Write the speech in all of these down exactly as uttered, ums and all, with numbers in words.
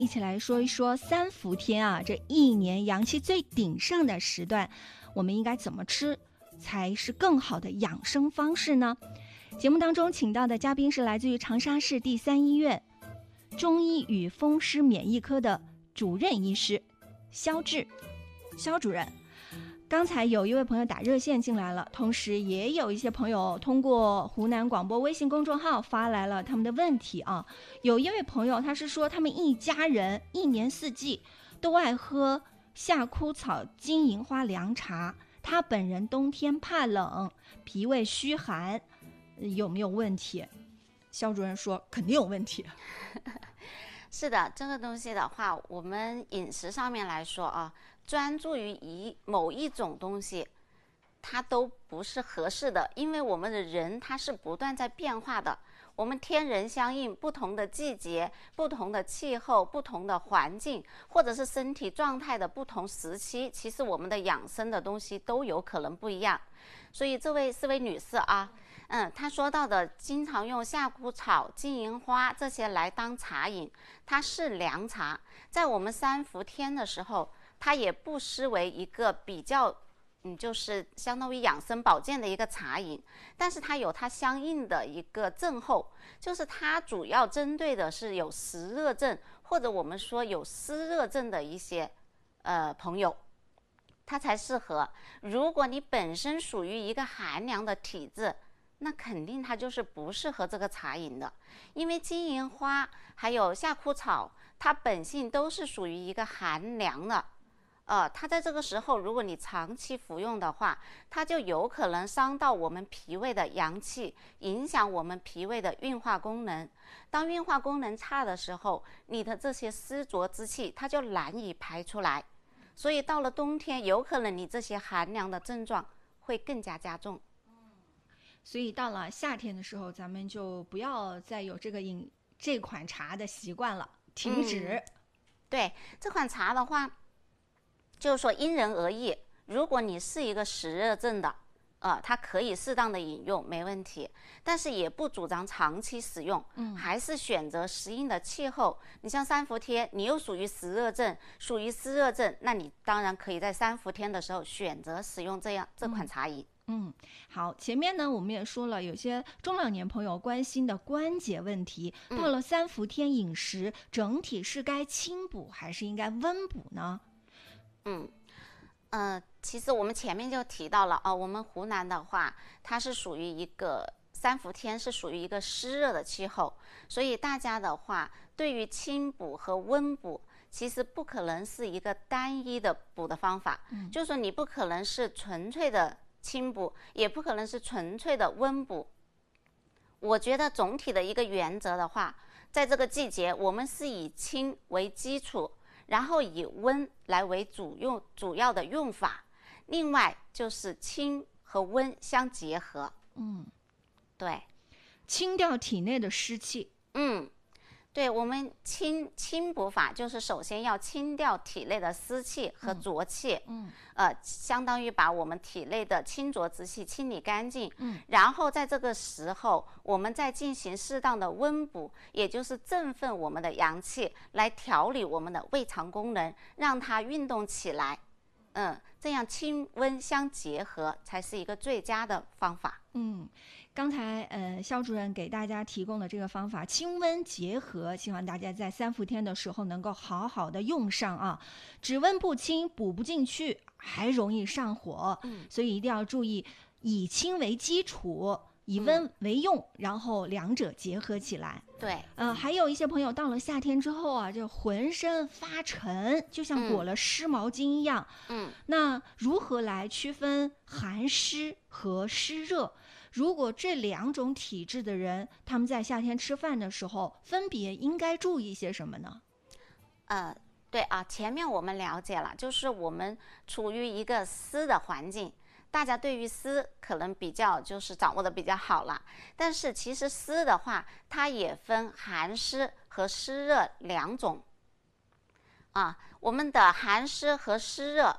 一起来说一说三伏天啊，这一年阳气最鼎盛的时段，我们应该怎么吃才是更好的养生方式呢？节目当中请到的嘉宾是来自于长沙市第三医院中医与风湿免疫科的主任医师肖志，肖主任。刚才有一位朋友打热线进来了，同时也有一些朋友通过湖南广播微信公众号发来了他们的问题啊。有一位朋友他是说，他们一家人一年四季都爱喝夏枯草金银花凉茶，他本人冬天怕冷，脾胃虚寒，有没有问题？肖主任说肯定有问题。 是的，这个东西的话，我们饮食上面来说啊，专注于一某一种东西，它都不是合适的，因为我们的人他是不断在变化的，我们天人相应，不同的季节、不同的气候、不同的环境，或者是身体状态的不同时期，其实我们的养生的东西都有可能不一样。所以这位是位女士啊，嗯，她说到的经常用夏枯草、金银花这些来当茶饮，它是凉茶，在我们三伏天的时候，它也不失为一个比较嗯，就是相当于养生保健的一个茶饮，但是它有它相应的一个症候，就是它主要针对的是有湿热症或者我们说有湿热症的一些呃朋友，它才适合。如果你本身属于一个寒凉的体质，那肯定它就是不适合这个茶饮的，因为金银花还有夏枯草，它本性都是属于一个寒凉的。呃，它在这个时候，如果你长期服用的话，它就有可能伤到我们脾胃的阳气，影响我们脾胃的运化功能。当运化功能差的时候，你的这些湿浊之气，它就难以排出来。所以到了冬天，有可能你这些寒凉的症状会更加加重。 所以到了夏天的时候，咱们就不要再有这个饮这款茶的习惯了，停止。 嗯、对这款茶的话，就是说因人而异，如果你是一个湿热症的，呃，它可以适当的饮用，没问题，但是也不主张长期使用，嗯，还是选择适应的气候。你像三伏天，你又属于湿热症，属于湿热症，那你当然可以在三伏天的时候选择使用这样这款茶饮。 嗯，好，前面呢我们也说了，有些中老年朋友关心的关节问题， 嗯、 到了三伏天饮食整体是该清补还是应该温补呢？ 嗯，呃，其实我们前面就提到了啊、呃，我们湖南的话，它是属于一个三伏天是属于一个湿热的气候，所以大家的话，对于清补和温补，其实不可能是一个单一的补的方法，嗯、就是说你不可能是纯粹的清补，也不可能是纯粹的温补。我觉得总体的一个原则的话，在这个季节，我们是以清为基础，然后以温来为主用主要的用法，另外就是清和温相结合。 嗯， 对， 清掉体内的湿气。 嗯，对，我们清清补法就是首先要清掉体内的湿气和浊气，嗯，呃，相当于把我们体内的清浊之气清理干净，嗯，然后在这个时候，我们再进行适当的温补，也就是振奋我们的阳气，来调理我们的胃肠功能，让它运动起来。嗯，这样清温相结合才是一个最佳的方法。 嗯，刚才呃肖主任给大家提供的这个方法清温结合，希望大家在三伏天的时候能够好好的用上啊。只温不清补不进去，还容易上火，嗯，所以一定要注意以清为基础，以温为用，嗯、然后两者结合起来。 对， 呃，还有一些朋友到了夏天之后啊，就浑身发沉，就像裹了湿毛巾一样。嗯，那如何来区分寒湿和湿热？如果这两种体质的人，他们在夏天吃饭的时候，分别应该注意些什么呢？ 呃，对啊，前面我们了解了，就是我们处于一个湿的环境。大家对于湿可能比较就是掌握的比较好了，但是其实湿的话，它也分寒湿和湿热两种。啊，我们的寒湿和湿热，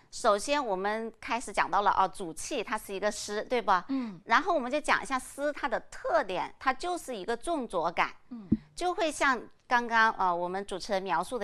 首先我们开始讲到了哦，主气它是一个湿，对吧？ 嗯， 然后我们就讲一下湿它的特点，它就是一个重浊感， 嗯， 就会像刚刚呃我们主持人描述的。